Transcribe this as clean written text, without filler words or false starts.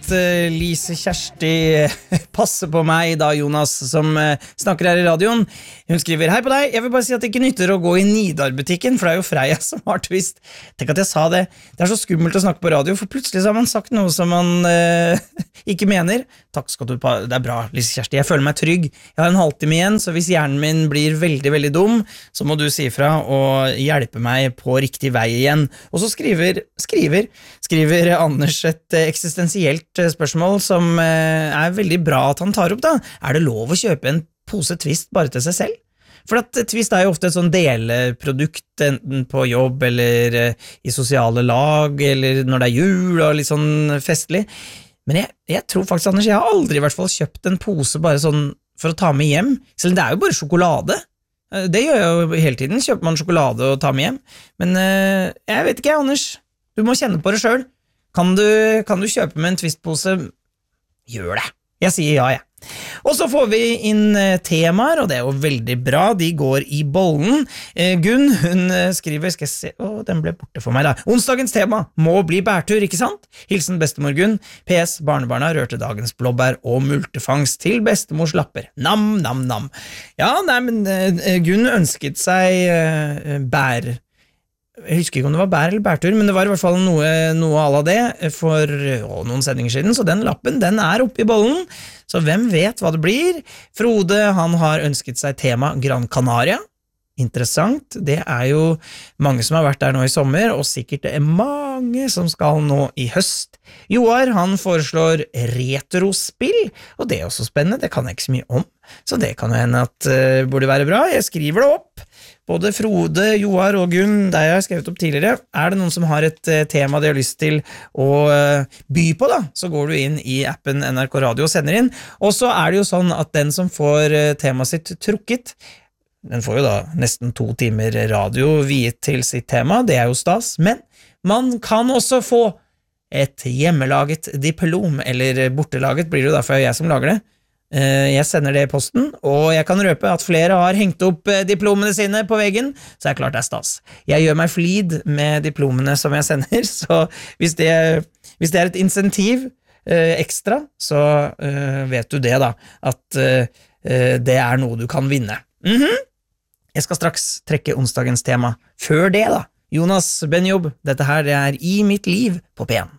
at Lise Kjersti passer på meg da, Jonas, som snakker her i radioen. Hun skriver, hei på deg, jeg vil bare si at det ikke nytter å gå i Nidar-butikken, for det er jo Freia som har twist. Tenk at jeg sa det. Det er så skummelt å snakke på radio, for plutselig så har man sagt noe som man ikke mener. Takk skal du på, det er bra, Lise Kjersti. Jeg føler meg trygg. Jeg har en halvtime igjen, så hvis hjernen min blir veldig, veldig dum, så må du si ifra og hjelpe meg på riktig vei igjen. Og så skriver Anders et eksistensielt spørsmål som er veldig bra at han tar opp da. Er det lov å kjøpe en pose Twist bare til seg selv? For at Twist er jo ofte et sånn deleprodukt enten på jobb eller i sosiale lag eller når det er jul og litt sånn festlig. Men jeg tror faktisk, Anders, jeg har aldri i hvert fall kjøpt en pose bare sånn for å ta med hjem, selv om det er jo bare sjokolade. Det gjør jeg jo hele tiden, kjøper man sjokolade og tar med hjem. Men jeg vet ikke, Anders, du må kjenne på det selv. Kan du kjøpe med en Twist-pose? Gjør det. Jeg sier ja, jeg. Og så får vi inn temaer, og det er jo veldig bra, de går i bollen. Gunn, hun skriver, skal jeg se, den ble borte for meg da. Onsdagens tema må bli bærtur, ikke sant? Hilsen bestemor Gunn. PS, barnebarna rørte dagens blåbær og multefangst til bestemors lapper. Nam, nam, nam. Ja, nei, men Gunn ønsket seg bær. Jeg husker ikke om det var bær eller bærtur, men det var i hvert fall noe ala det for noen sendinger siden, så den lappen, den er oppe i bollen, så hvem vet hva det blir? Frode, han har ønsket seg tema Gran Canaria. Interessant, det er jo mange som har vært der nå i sommer, og sikkert det er mange som skal nå i høst. Joar, han foreslår retrospill, og det er også spennende, det kan jeg ikke så mye om, så det kan jo hende at burde være bra. Jeg skriver det opp. Både Frode, Joar og Gunn, der jeg har skrevet opp tidligere, er det noen som har et tema de har lyst til å by på da, så går du inn i appen NRK Radio og sender inn, og så er det jo sånn at den som får temaet sitt trukket, den får jo da nesten 2 timer radio viet til sitt tema, det er jo stas, men man kan også få et hjemmelaget diplom, eller bortelaget blir det jo da, for det er jeg som lager det. Jeg sender det i posten, og jeg kan røpe at flere har hengt opp diplomene sine på veggen, så klart det er stas. Jeg gjør meg flid med diplomene som jeg sender, så hvis det er et insentiv ekstra, så vet du det da, at det er noe du kan vinne. Jeg skal straks trekke onsdagens tema. Før det da, Jonas Benjob, dette her det er I mitt liv på P1.